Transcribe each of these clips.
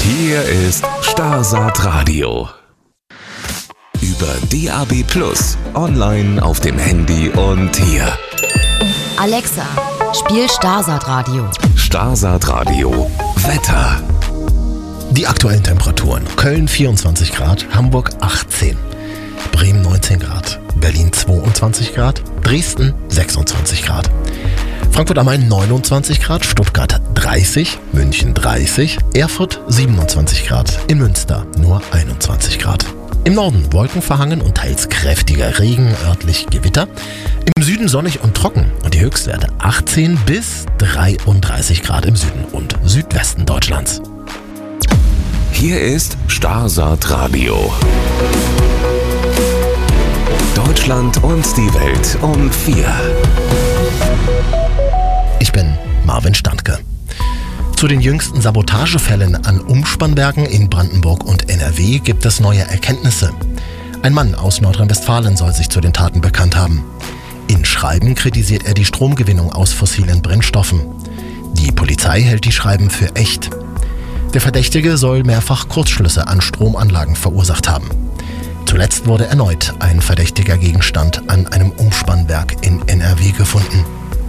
Hier ist Starsat Radio. Über DAB+, online auf dem Handy und hier. Alexa, spiel Starsat Radio. Starsat Radio Wetter. Die aktuellen Temperaturen: Köln 24 Grad, Hamburg 18, Bremen 19 Grad, Berlin 22 Grad, Dresden 26 Grad, Frankfurt am Main 29 Grad, Stuttgart 30, München 30, Erfurt 27 Grad, in Münster nur 21 Grad. Im Norden wolkenverhangen und teils kräftiger Regen, örtlich Gewitter. Im Süden sonnig und trocken und die Höchstwerte 18 bis 33 Grad im Süden und Südwesten Deutschlands. Hier ist Starsat Radio. Deutschland und die Welt um 4. Ich bin Marvin Standke. Zu den jüngsten Sabotagefällen an Umspannwerken in Brandenburg und NRW gibt es neue Erkenntnisse. Ein Mann aus Nordrhein-Westfalen soll sich zu den Taten bekannt haben. In Schreiben kritisiert er die Stromgewinnung aus fossilen Brennstoffen. Die Polizei hält die Schreiben für echt. Der Verdächtige soll mehrfach Kurzschlüsse an Stromanlagen verursacht haben. Zuletzt wurde erneut ein verdächtiger Gegenstand an einem Umspannwerk in NRW gefunden.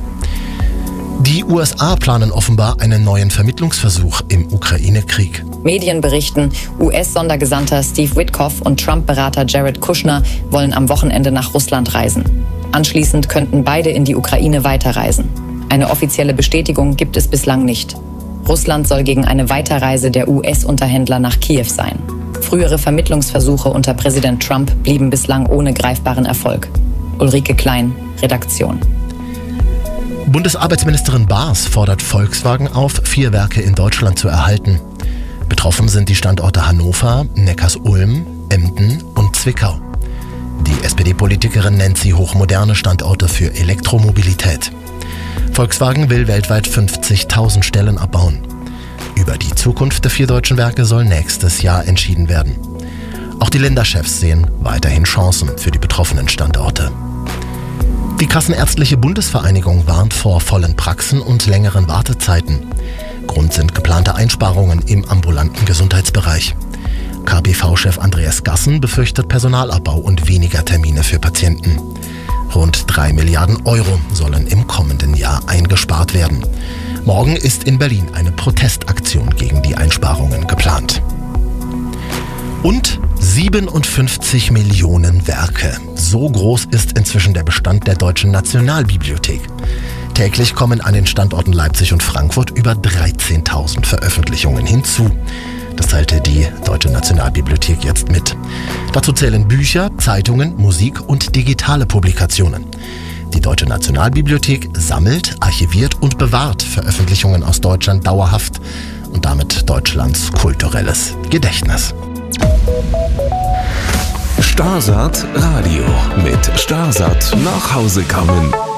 Die USA planen offenbar einen neuen Vermittlungsversuch im Ukraine-Krieg. Medien berichten, US-Sondergesandter Steve Witkoff und Trump-Berater Jared Kushner wollen am Wochenende nach Russland reisen. Anschließend könnten beide in die Ukraine weiterreisen. Eine offizielle Bestätigung gibt es bislang nicht. Russland soll gegen eine Weiterreise der US-Unterhändler nach Kiew sein. Frühere Vermittlungsversuche unter Präsident Trump blieben bislang ohne greifbaren Erfolg. Ulrike Klein, Redaktion. Bundesarbeitsministerin Baas fordert Volkswagen auf, 4 Werke in Deutschland zu erhalten. Betroffen sind die Standorte Hannover, Neckarsulm, Emden und Zwickau. Die SPD-Politikerin nennt sie hochmoderne Standorte für Elektromobilität. Volkswagen will weltweit 50.000 Stellen abbauen. Über die Zukunft der 4 deutschen Werke soll nächstes Jahr entschieden werden. Auch die Länderchefs sehen weiterhin Chancen für die betroffenen Standorte. Die Kassenärztliche Bundesvereinigung warnt vor vollen Praxen und längeren Wartezeiten. Grund sind geplante Einsparungen im ambulanten Gesundheitsbereich. KBV-Chef Andreas Gassen befürchtet Personalabbau und weniger Termine für Patienten. Rund 3 Milliarden Euro sollen im kommenden Jahr eingespart werden. Morgen ist in Berlin eine Protestaktion gegen die Einsparungen geplant. Und 57 Millionen Werke. So groß ist inzwischen der Bestand der Deutschen Nationalbibliothek. Täglich kommen an den Standorten Leipzig und Frankfurt über 13.000 Veröffentlichungen hinzu. Das teilte die Deutsche Nationalbibliothek jetzt mit. Dazu zählen Bücher, Zeitungen, Musik und digitale Publikationen. Die Deutsche Nationalbibliothek sammelt, archiviert und bewahrt Veröffentlichungen aus Deutschland dauerhaft und damit Deutschlands kulturelles Gedächtnis. Starsat Radio mit Starsat nach Hause kommen.